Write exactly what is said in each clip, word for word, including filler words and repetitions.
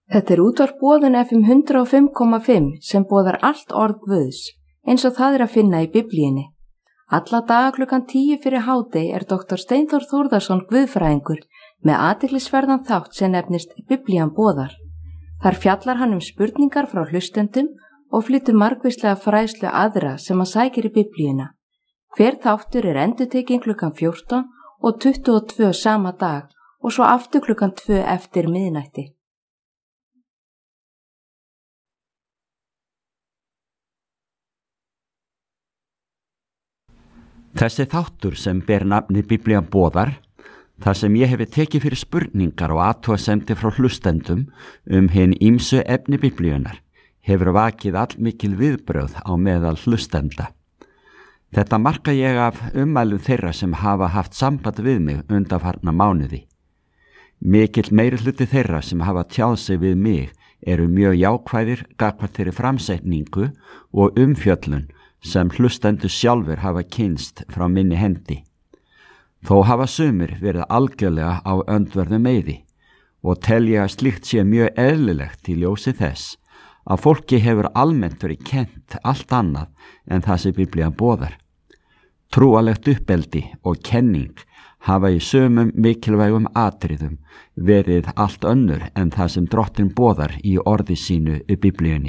Þetta er útvarp Boðun F M hundrað og fimm komma fimm sem boðar allt orð Guðs, eins og það er að finna í Biblíunni. Alla daga klukkan tíu fyrir hádegi er doktor Steinþór Þórðarson guðfræðingur með athyglisverðan þátt sem nefnist Biblían boðar. Þar fjallar hann um spurningar frá hlustendum og flytur margvíslega fræðslu aðra sem hann sækir í Biblíuna. Hver þáttur er endurtekinn klukkan fjórtán og tuttugu og tvö sama dag og svo aftur klukkan tvö eftir miðnætti. Þessi þáttur sem ber nafni Biblían boðar, þar sem ég hefi tekið fyrir spurningar og athugasemdir frá hlustendum um hin ýmsu efni Biblíunar, hefur vakið allmikil viðbrögð á meðal hlustenda. Þetta marka ég af ummælum þeirra sem hafa haft samband við mig undanfarna mánuði. Mikill meirihluti þeirra sem hafa tjáð sig við mig eru mjög jákvæðir gagnvart þeirri framsetningu og umfjöllun sem hlustendur sjálfur hafa kynnst frá minni hendi. Þó hafa sumir verið algjörlega á öndverðu meiði og tel ég að slíkt sé mjög eðlilegt í ljósi þess að fólki hefur almennt verið kennt allt annað en það sem Biblían boðar. Trúalegt uppeldi og kenning hafa í sumum mikilvægum atriðum verið allt önnur en það sem Drottinn boðar í orði sínu í Biblíunni.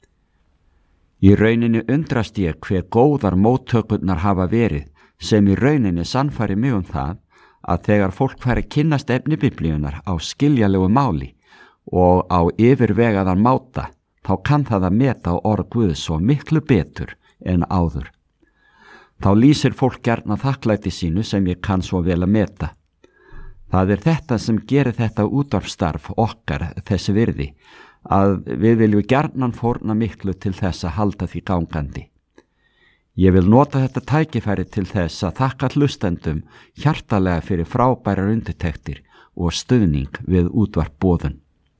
Í rauninni undrast ég hver góðar móttökurnar hafa verið sem í rauninni sannfæri mig um það að þegar fólk fær að kynnast efni Biblíunar á skiljalegu máli og á yfirvegaðan máta, þá kann það að meta orð Guðs svo miklu betur en áður. Þá lýsir fólk gjarna þakklæti sínu sem ég kann svo vel að meta. Það er þetta sem gerir þetta útvarpsstarf okkar þessi virði, að við viljum gjarnan fórna miklu til þess að halda því gangandi. Ég vil nota þetta tækifæri til þess að þakka hlustendum hjartalega fyrir frábærar undirtektir og stuðning við útvarp Boðun.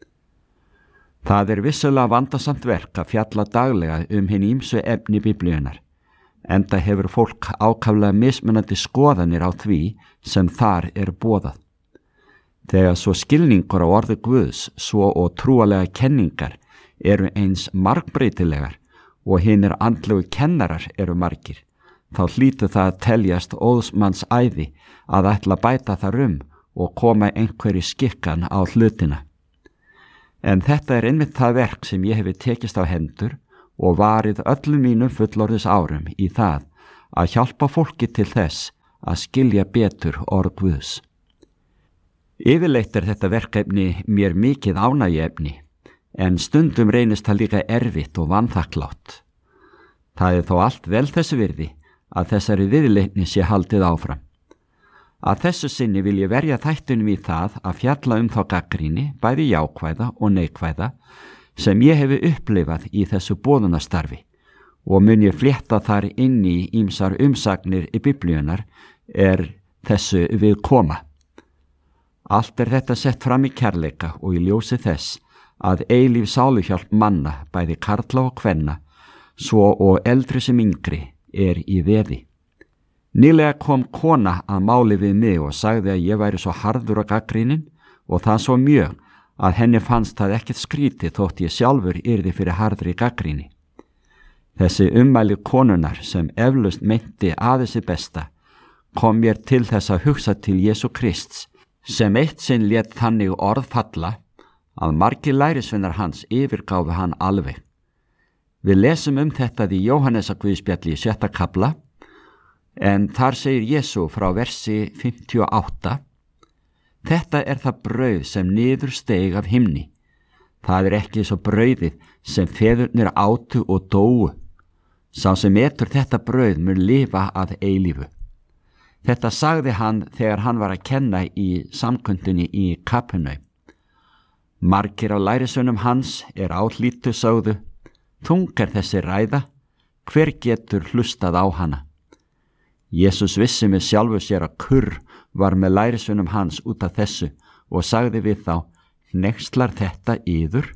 Það er vissulega vandasamt verk að fjalla daglega um hin ýmsu efni Biblíunar, enda hefur fólk ákaflega mismunandi skoðanir á því sem þar er boðað. Þegar svo skilningur á orði Guðs, svo og trúalega kenningar eru eins margbreytilegar og hinir andlegu kennarar eru margir, þá hlýtur það að teljast óðsmanns æði að ætla að bæta þar um og koma einhverju skikkan á hlutina. En þetta er einmitt það verk sem ég hefi tekist á hendur og varið öllum mínum fullorðis árum í það að hjálpa fólki til þess að skilja betur orð Guðs. Yfirleitt er þetta verkefni mér mikið ánægjuefni, en stundum reynist það líka erfitt og vanþakklátt. Það er þó allt vel þessu virði að þessari viðleitni sé haldið áfram. Að þessu sinni vil ég verja þættunum í það að fjalla um þá gagnrýni, bæði jákvæða og neikvæða, sem ég hefi upplifað í þessu boðunastarfi og mun ég flétta þar inn í ýmsar umsagnir í Biblíunar er þessu við koma. Allt er þetta sett fram í kærleika og í ljósi þess að eilíf sáluhjálp manna, bæði karla og kvenna, svo og eldri sem yngri, er í veði. Nýlega kom kona að máli við mig og sagði að ég væri svo harður og gagnrýninn og það svo mjög að henni fannst það ekkert skrítið þótt ég sjálfur yrði fyrir harðri gagnrýni. Þessi ummæli konunar sem eflaust meinti aðeins í besta kom mér til þess að hugsa til Jesú Krists, sem eitt sinn lét þannig orð falla að margir lærisveinar hans yfirgáfu hann alveg. Við lesum um þetta í Jóhannesarguðspjalli í sjötta kafla, en þar segir Jesú frá versi fimmtíu og átta: Þetta er það brauð sem niður steig af himni. Það er ekki svo brauðið sem feðurnir átu og dóu. Sá sem etur þetta brauð mun lifa að eilífu. Þetta sagði hann þegar hann var að kenna í samkundunni í Kapernaum. Margir á lærisveinum hans er áhlýttu sögðu: Þung er þessi ræða, hver getur hlustað á hana? Jesús vissi með sjálfu sér að kurr var með lærisveinum hans út af þessu og sagði við þá: Hneykslar þetta yður?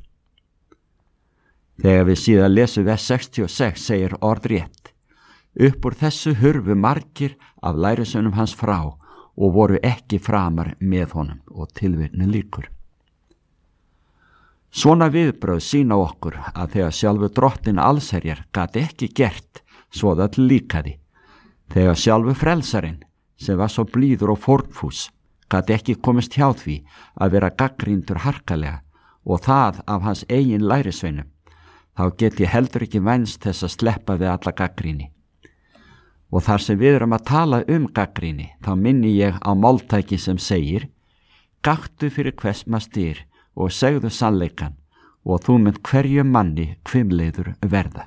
Þegar við síðan lesum vers sextíu og sex segir orðrétt: Upp úr þessu hurfu margir af lærisveinum hans frá og voru ekki framar með honum, og tilvitnun lýkur. Svona viðbröð sína okkur að þegar sjálfu drottin allsherjar gat ekki gert svo það öll líkaði, þegar sjálfu frelsarinn sem var svo blíður og fórnfús gat ekki komist hjá því að vera gaggríndur harkalega og það af hans eigin lærisveinum, þá get ég heldur ekki vænst þess að sleppa við alla gaggríni. Og þar sem við erum að tala um gaggríni, þá minni ég á máltæki sem segir: Gaktu fyrir hvers maður styr og segðu sannleikan og þú mynd hverjum manni hvimleiður verða.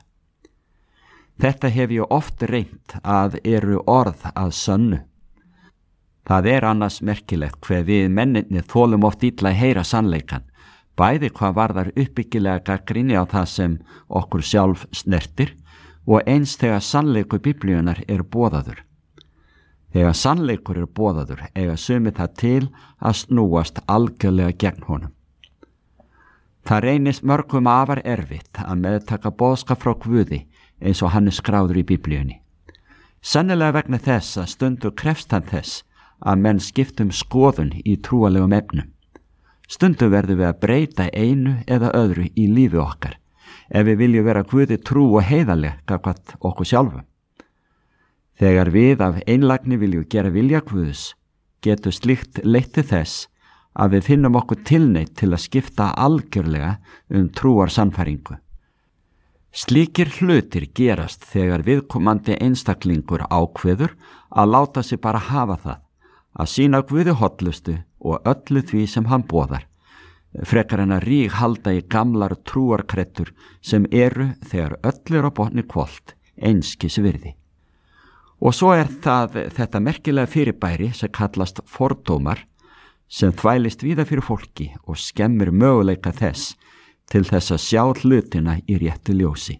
Þetta hef ég oft reynt að eru orð að sönnu. Það er annars merkilegt hver við menninni þolum oft illa að heyra sannleikan, bæði hvað varðar uppbyggilega gagnrýni á það sem okkur sjálf snertir og eins þegar sannleikur Biblíunnar er boðaður. Þegar sannleikur er boðaður eiga sumir það til að snúast algjörlega gegn honum. Það reynist mörgum afar erfitt að meðtaka boðskap frá Guði eins og hann er skráður í Biblíunni. Sennilega vegna þess að stundur krefst hann þess að menn skiptum skoðun í trúalegum efnum. Stundum verðum við að breyta einu eða öðru í lífi okkar ef við viljum vera Guði trú og heiðarleg gagnvart okkur sjálfum. Þegar við af einlægni viljum gera vilja Guðs, getur slíkt leitt til þess að við finnum okkur tilneytt til að skipta algjörlega um trúar sannfæringu. Slíkir hlutir gerast þegar viðkomandi einstaklingur ákveður að láta sig bara hafa það, að sýna Guði hollustu og öllu því sem hann boðar, frekar en að ríg halda í gamlar trúarkrettur sem eru þegar öll er á botni hvolft einskis virði. Og svo er það þetta merkilega fyrirbæri sem kallast fordómar, sem þvælist víða fyrir fólki og skemmir möguleika þess til þess að sjá hlutina í réttu ljósi.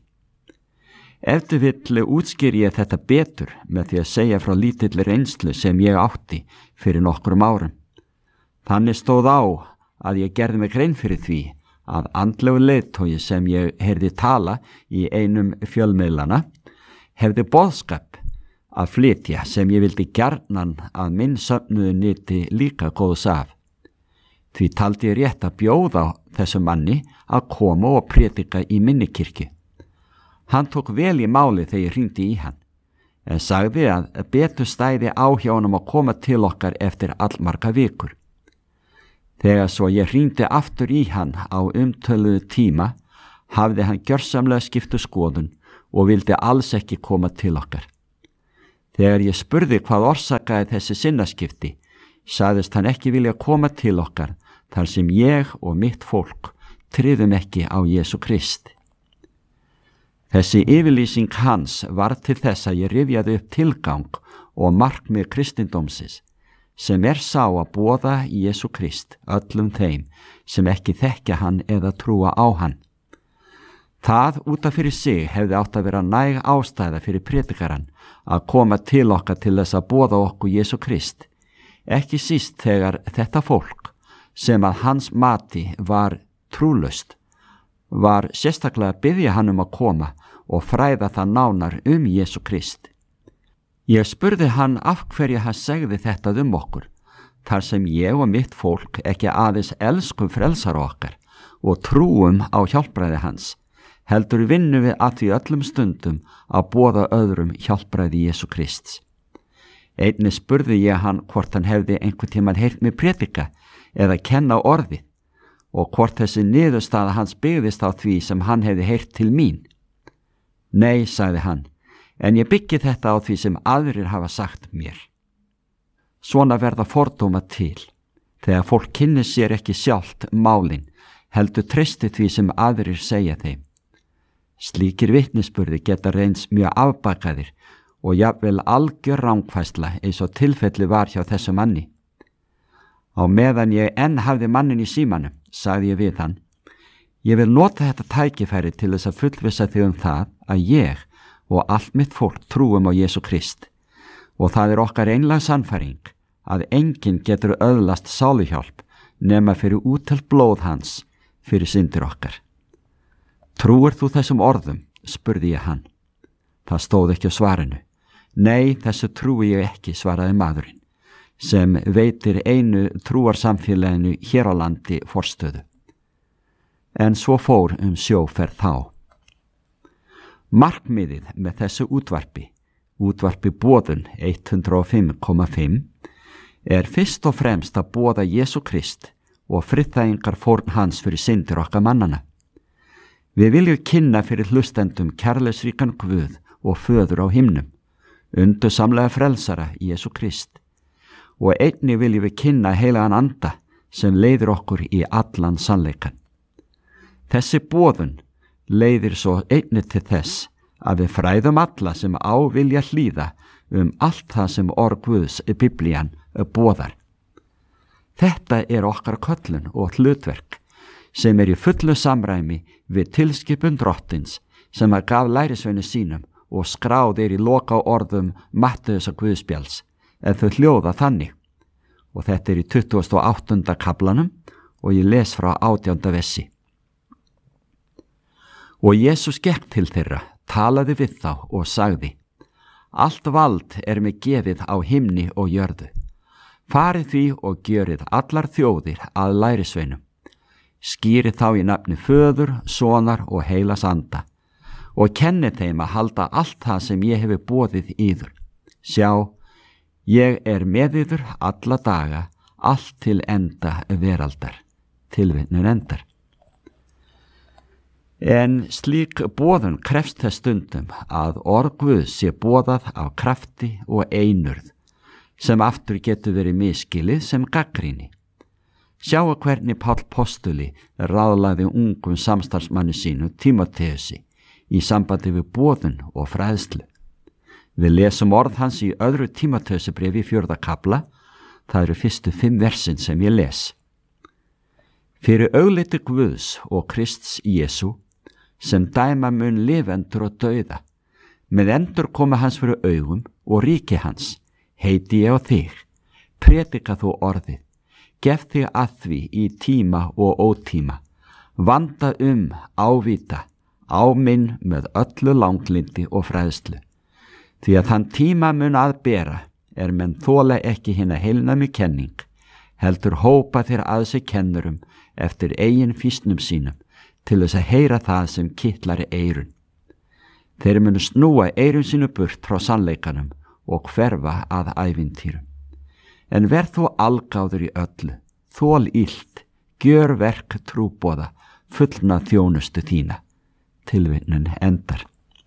Ef þið vill útskýri ég þetta betur með því að segja frá lítilli reynslu sem ég átti fyrir nokkrum árum. Þannig stóð á að ég gerði mig grein fyrir því að andlegu leiðtogi sem ég heyrði tala í einum fjölmiðlana hefði boðskap að flytja sem ég vildi gjarnan að minn söfnuðu nyti líka góðs af. Því taldi ég rétt að bjóða þessum manni að koma og prédika í minni kirkju. Hann tók vel í máli þegar ég hringdi í hann, en sagði að betur stæði á hjá honum að koma til okkar eftir allmarga vikur. Þegar svo ég hringdi aftur í hann á umtöluðu tíma, hafði hann gjörsamlega skiptu skoðun og vildi alls ekki koma til okkar. Þegar ég spurði hvað orsakaði þessi sinnaskipti, sagðist hann ekki vilja koma til okkar þar sem ég og mitt fólk tryðum ekki á Jesú Krist. Þessi yfirlýsing hans var til þess að ég rifjaði upp tilgang og markmið kristindómsins, sem er sá að boða Jesú Krist öllum þeim sem ekki þekkja hann eða trúa á hann. Það út af fyrir sig hefði átt að vera næg ástæða fyrir prédikarann að koma til okkar til þess að boða okkur Jesú Krist, ekki síst þegar þetta fólk, sem að hans mati var trúlaust, var sérstaklega að biðja hann um að koma og fræða það nánar um Jesú Krist. Ég spurði hann af hverju hann segði þetta um okkur, þar sem ég og mitt fólk ekki aðeins elskum frelsar okkar og trúum á hjálpræði hans, heldur vinnum við að því öllum stundum að boða öðrum hjálpræði Jesú Krists. Einnig spurði ég hann hvort hann hefði einhvern tímann heyrt mig prédika eða kenna orðið og hvort þessi niðurstaða hans byggðist á því sem hann hefði heyrt til mín. Nei, sagði hann, en ég byggi þetta á því sem aðrir hafa sagt mér. Svona verða fordóma til, þegar fólk kynnir sér ekki sjálft málin, heldur treysti því sem aðrir segja þeim. Slíkir vitnisburði geta reynst mjög afbakaðir og jafnvel algjör rangfærsla eins og tilfelli var hjá þessu manni. Á meðan ég enn hafði mannin í símanum, sagði ég við hann, ég vil nota þetta tækifæri til þess að fullvissa þig um það að ég og allt mitt fólk trúum á Jesú Krist og það er okkar einlæg sannfæring að enginn getur öðlast sáluhjálp nema fyrir útelt blóð hans fyrir syndir okkar. Trúir þú þessum orðum? Spurði ég hann. Það stóð ekki á svarinu. Nei, þessu trúi ég ekki, svaraði maðurinn, sem veitir einu trúarsamfélaginu hér á landi forstöðu. en svo fór um sjóferð þá. Markmiðið með þessu útvarpi, útvarpi boðun hundrað og fimm komma fimm, er fyrst og fremst að boða Jesú Krist og friðþægingar fórn hans fyrir syndir okkar mannana. Við viljum kynna fyrir hlustendum kærleiksríkan Guð og föður á himnum, undursamlega frelsara Jesú Krist, og einnig viljum við kynna heilagan anda sem leiðir okkur í allan sannleikan. Þessi boðun leiðir svo einnig til þess að við fræðum alla sem á vilja hlýða um allt það sem orð Guðs í Biblían boðar. Þetta er okkar köllun og hlutverk sem er í fullu samræmi við tilskipun drottins sem að gaf lærisveinu sínum og skráð er í loka orðum Mattheusar Guðspjalls, en þau hljóða þannig. Og þetta er í tuttugasta og áttunda kaflanum og ég les frá átjánda vessi. Og Jesús gekk til þeirra, talaði við þá og sagði: Allt vald er mig gefið á himni og jörðu. Farið því og gjörið allar þjóðir að lærisveinum. Skýrið þá í nafni Föður, Sonar og Heilags Anda og kennið þeim að halda allt það sem ég hefi boðið yður. Sjá, ég er með yður alla daga, allt til enda veraldar. Tilvitnun endar. En slík boðun krefst þess stundum að orð Guðs sé boðað af krafti og einurð, sem aftur getur verið misskilið sem gagnrýni. Sjáu hvernig Páll postuli ráðlagði ungum samstarfsmanni sínu Tímóteusi í sambandi við boðun og fræðslu. Við lesum orð hans í öðru Tímóteusbréfi í fjórða kafla, það eru fyrstu fimm versin sem ég les. Fyrir augliti Guðs og Krists Jesú, sem dæma mun lifendur og dauða, með endur koma hans fyrir augum og ríki hans, heiti ég á þig, predika þú orðið, gef þig að því í tíma og ótíma, vanda um, ávita, áminn með öllu langlindi og fræðslu. Því að þann tíma mun að bera er menn þola ekki hina heilnæmu kenning, heldur hópa þeir að sig kennurum eftir eigin fýsnum sínum til þess að heyra það sem kitlari eyrun. Þeir munu snúa eyrun sínu burt frá sannleikanum og hverfa að ævintýrum. En verð þú algáður í öllu, þól illt, gjör verk trúboða, fullna þjónustu þína. Tilvitnun endar.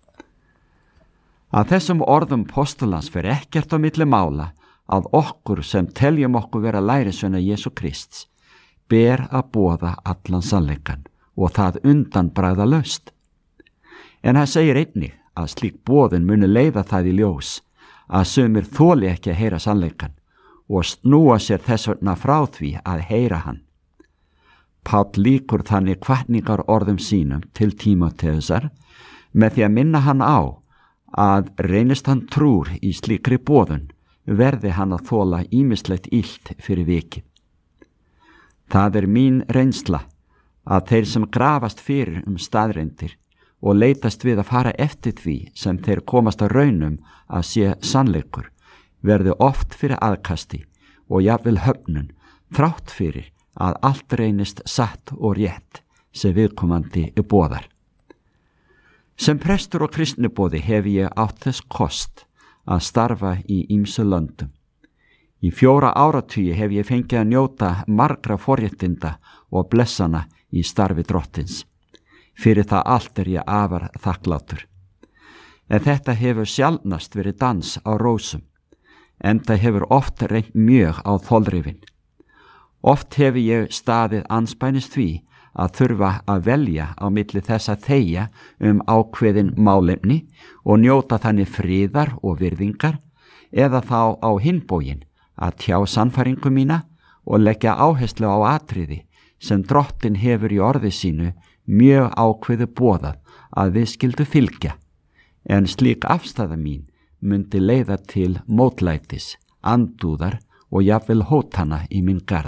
Að þessum orðum postulans fer ekkert á milli mála að okkur sem teljum okkur vera lærisveina Jesú Krists ber að boða allan sannleikan og það undan bragðalaust. En hann segir einnig að slík boðun muni leiða það í ljós að sumir þoli ekki að heyra sannleikan og snúa sér þess vegna frá því að heyra hann. Páll líkur þannig hvatningar orðum sínum til Tímóteusar með því að minna hann á að reynist hann trúr í slíkri boðun verði hann að þola ýmislegt illt fyrir vikið. Það er mín reynsla að þeir sem grafast fyrir um staðreyndir og leitast við að fara eftir því sem þeir komast að raunum að sé sannleikur verði oft fyrir aðkasti og jafnvel höfnun þrátt fyrir að allt reynist satt og rétt sem viðkomandi er boðar. Sem prestur og kristniboði hef ég átt þess kost að starfa í ýmsu löndum. Í fjóra áratugi hef ég fengið að njóta margra forréttinda og blessana í starfi drottins. Fyrir það allt er ég afar þakklátur. En þetta hefur sjaldnast verið dans á rósum, enda hefur oft reynt mjög á þolrifin. Oft hefur ég staðið andspænis því að þurfa að velja á milli þess að þegja um ákveðin málefni og njóta þannig friðar og virðingar eða þá á hinbógin að tjá sannfæringu mína og leggja áherslu á atriði sem drottin hefur í orði sínu mjög ákveðu boðað að við skildu fylgja, en slík afstæða mín myndi leiða til mótlætis, andúðar og jafnvel hótana í minn garð.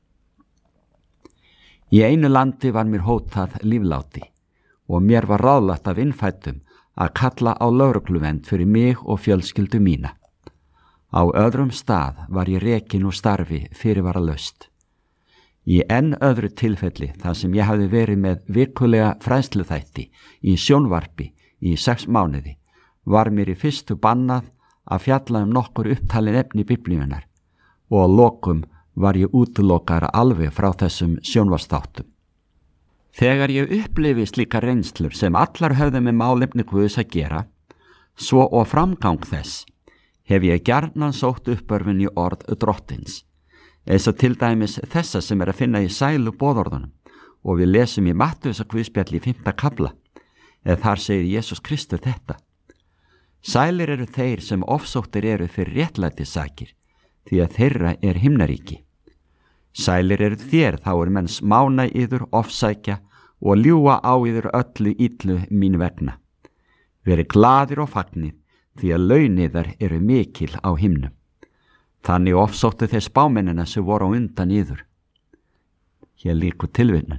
Í einu landi var mér hótað lífláti og mér var ráðlagt af innfættum að kalla á lögregluvernd fyrir mig og fjölskyldu mína. Á öðrum stað var ég rekin úr starfi fyrirvaralaust. Í enn öðru tilfelli þar sem ég hafði verið með vikulega fræðsluþætti í sjónvarpi í sex mánuði var mér í fyrstu bannað að fjalla um nokkur upptalin efni Biblíunnar og að lokum var ég útilokar alveg frá þessum sjónvarpsþáttum. Þegar ég upplifi slíka reynslur sem allar höfðu með málefni Guðs að gera, svo og framgang þess, hef ég gjarnan sótt uppörfin í orð drottins, eins og til dæmis þessa sem er að finna í sælu boðorðunum og við lesum í Mattheusar guðspjalli í fimmta kafla, eða þar segir Jesús Kristur þetta: Sælir eru þeir sem ofsóttir eru fyrir réttlætissakir, því að þeirra er himnaríki. Sælir eru þér, þá er menn smána yður, ofsækja og ljúga á yður öllu illu mín vegna. Verið glaðir og fagnir, því að launiðar eru mikil á himnum. Þannig ofsóttu þeir spámennina sem voru á undan yður. Hér lýkur tilvitnun.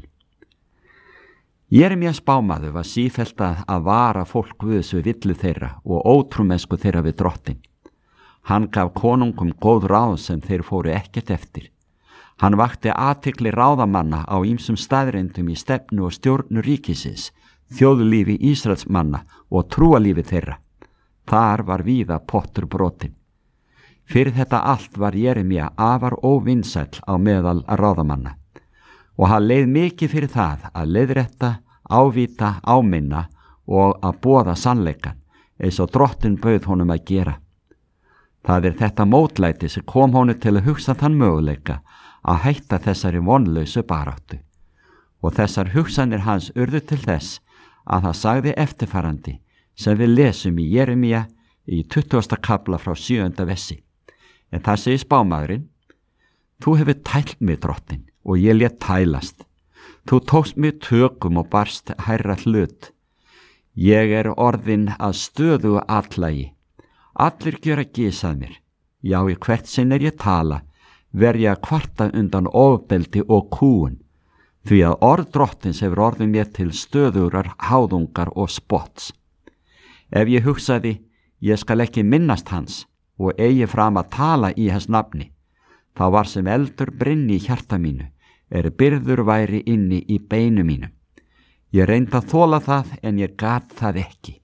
Jeremías spámaður var sífellt að vara fólk Guðs við villu þeirra og ótrúmennsku þeirra við drottin. Hann gaf konungum góð ráð sem þeir fóru ekkert eftir. Hann vakti athygli ráðamanna á ýmsum staðreyndum í stefnu og stjórnu ríkisins, þjóðlífi Ísraelsmanna og trúalífi þeirra. Þar var víða pottur brotin. Fyrir þetta allt var Jeremía afar óvinsæll á meðal ráðamanna og hann leið mikið fyrir það að leiðrétta, ávíta, áminna og að boða sannleikan eins og drottin bauð honum að gera. Það er þetta mótlæti sem kom honum til að hugsa þann möguleika að hætta þessari vonlausu baráttu og þessar hugsanir hans urðu til þess að það sagði eftirfarandi sem við lesum í Jeremía í tuttugasta kafla frá sjöunda vessi. En það segir spámaðurinn: Þú hefur tælt mig, drottin, og ég lét tælast. Þú tókst mig tökum og barst hærra hlut. Ég er orðin að stöðu allægi. Allir gjöra gysað mér. Já, í hvert sinn er ég tala, verð ég að kvarta undan ofbeldi og kúun, því að orð drottins hefur orðið mér til stöðurar, háðungar og spotts. Ef ég hugsaði, ég skal ekki minnast hans, og eigi fram að tala í hans nafni, þá var sem eldur brynni í hjarta mínu, er byrður væri inni í beinu mínu. Ég reyndi að þola það, en ég gat það ekki.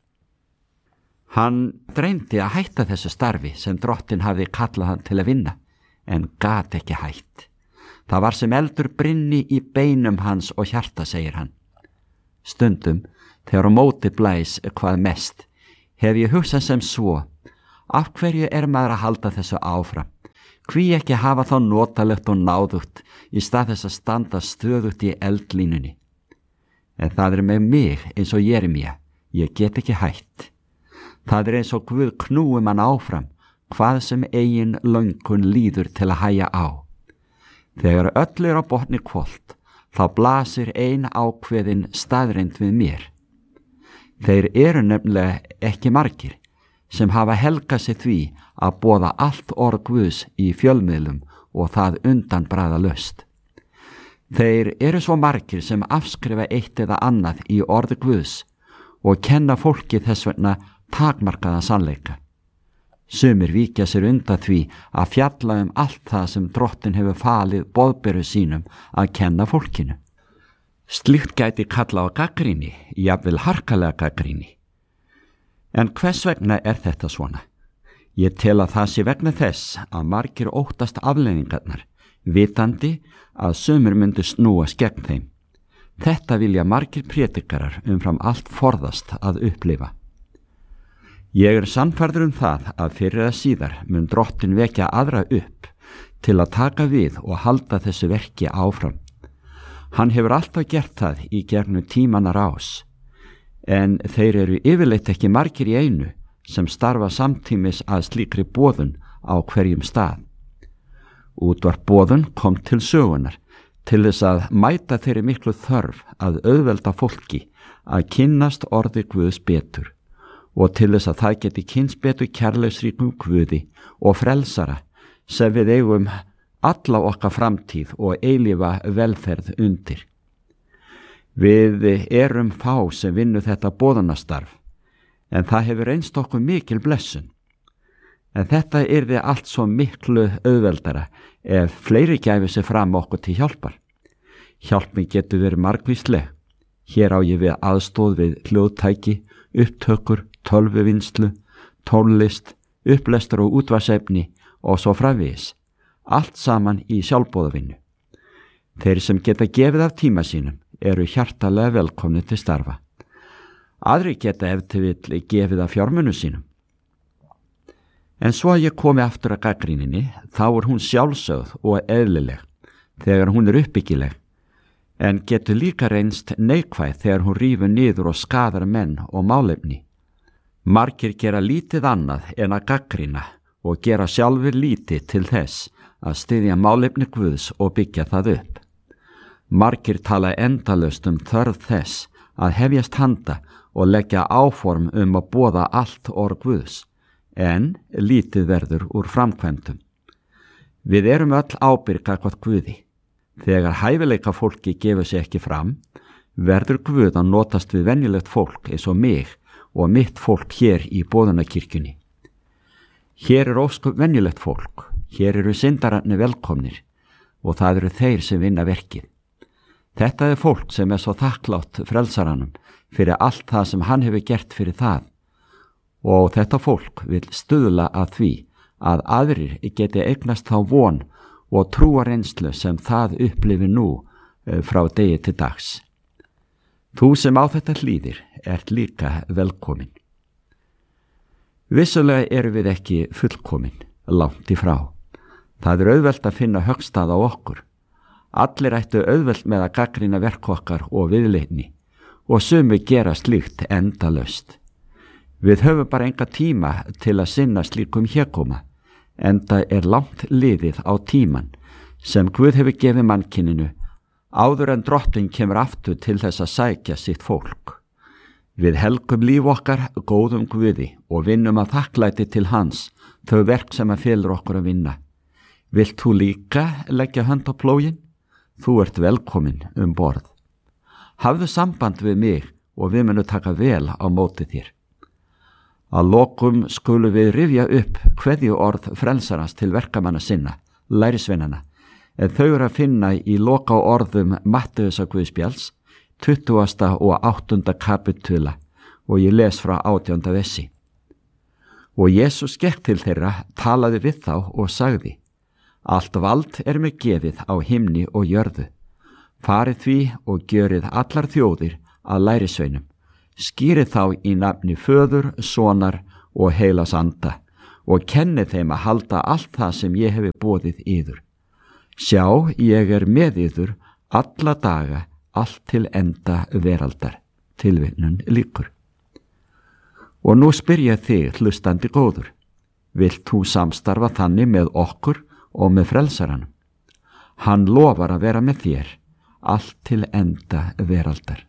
Hann reyndi að hætta þessu starfi sem drottin hafði kallað hann til að vinna, en gat ekki hætt. Það var sem eldur brynni í beinum hans og hjarta, segir hann. Stundum, þegar á móti blæs hvað mest, hef ég hugsað sem svo: Af hverju er maður að halda þessu áfram? Hví ekki hafa þá notalegt og náðugt í stað þess að standa stöðugt í eldlínunni? En það er með mig eins og Jeremía, ég get ekki hætt. Það er eins og Guð knúi mann áfram, hvað sem eigin löngun líður til að hæja á. Þegar öll er á botni hvolft, þá blasir ein ákveðin staðreind við mér. Þeir eru nefnilega ekki margir sem hafa helgað sig því að boða allt orð Guðs í fjölmiðlum og það undanbragðalaust. Þeir eru svo margir sem afskrifa eitt eða annað í orði Guðs og kenna fólki þess vegna takmarkaða sannleika. Sumir víkja sér undan því að fjalla um allt það sem drottin hefur falið boðberu sínum að kenna fólkinu. Slíkt gæti kalla á gagnrýni, jafnvel harkalega gagnrýni. En hvers vegna er þetta svona? Ég tel að það sé vegna þess að margir óttast afleiðingarnar, vitandi að sumir myndu snúast gegn þeim. Þetta vilja margir prédikarar umfram allt forðast að upplifa. Ég er sannfærður um það að fyrir að síðar mun drottin vekja aðra upp til að taka við og halda þessu verki áfram. Hann hefur alltaf gert það í gegnum tímanna rás, en þeir eru yfirleitt ekki margir í einu sem starfa samtímis að slíkri boðun á hverjum stað. Útvarp boðun kom til sögunar til þess að mæta þeirri miklu þörf að auðvelda fólki að kynnast orði Guðs betur og til þess að það geti kynnst betur kærleiksríkum Guði og frelsara sem við eigum alla okkar framtíð og eilífa velferð undir. Við erum fá sem vinnu þetta boðunastarf, en það hefur reynst okkur mikil blessun. En þetta yrði allt svo miklu auðveldara ef fleiri gæfi sig fram okkur til hjálpar. Hjálpin getur verið margvísleg. Hér á ég við aðstóð við hljóðtæki, upptökur, tölvuvinnslu, tónlist, upplestur og útvarpsefni og svo framvegis. Allt saman í sjálfboðavinnu. Þeir sem geta gefið af tíma sínum eru hjartalega velkomni til starfa. Aðri geta ef til vill gefið af fjármunum sínum. En svo að ég komi aftur að gagnrýninni, þá er hún sjálfsögð og eðlileg þegar hún er uppbyggileg, en getur líka reynst neikvæð þegar hún rífur niður og skadar menn og málefni. Margir gera lítið annað en að gagnrýna og gera sjálfur lítið til þess að styðja málefni Guðs og byggja það upp. Margir tala endalaust um þörf þess að hefjast handa og leggja áform um að boða allt orð Guðs, en lítið verður úr framkvæmdum. Við erum öll ábyrg gagnvart Guði. Þegar hæfileika fólki gefur sig ekki fram, verður Guð að notast við venjulegt fólk eins og mig og mitt fólk hér í boðunarkirkjunni. Hér er ósköp venjulegt fólk, hér eru syndararnir velkomnir og það eru þeir sem vinna verkið. Þetta er fólk sem er svo þakklátt frelsaranum fyrir allt það sem hann hefur gert fyrir það, og þetta fólk vil stuðla að því að aðrir geti eignast þá von og trúa reynslu sem það upplifir nú frá degi til dags. Þú sem á þetta hlýðir ert líka velkomin. Vissulega eru við ekki fullkomin, langt í frá. Það er auðvelt að finna höggstað á okkur. Allir ættu auðvelt með að gagnrýna verk okkar og viðleitni og sumir gera slíkt endalaust. Við höfum bara enga tíma til að sinna slíkum hégóma, enda er langt liðið á tíman sem Guð hefur gefið mannkyninu áður en drottinn kemur aftur til þess að sækja sitt fólk. Við helgum líf okkar góðum Guði og vinnum að þakklæti til hans þau verk sem að felur okkur að vinna. Vilt þú líka leggja hönd á plógin? Þú ert velkomin um borð. Hafðu samband við mig og við munum taka vel á móti þér. Að lokum skulum við rifja upp kveðjuorð frelsarans til verkamanna sinna, lærisveinana, en þau eru að finna í loka orðum Mattheusar Guðspjalls, tuttugasta og áttunda kapitula, og ég les frá átjánda versi. Og Jesús gekk til þeirra, talaði við þá og sagði: Allt vald er mér gefið á himni og jörðu. Farið því og gjörið allar þjóðir að lærisveinum. Skýrið þá í nafni Föður, Sonar og Heilags Anda og kennið þeim að halda allt það sem ég hefi boðið yður. Sjá, ég er með yður alla daga, allt til enda veraldar. Tilvitnun lýkur. Og nú spyr ég þig, hlustandi góður, vilt þú samstarfa þannig með okkur og með frelsaranum? Hann lofar að vera með þér, allt til enda veraldar.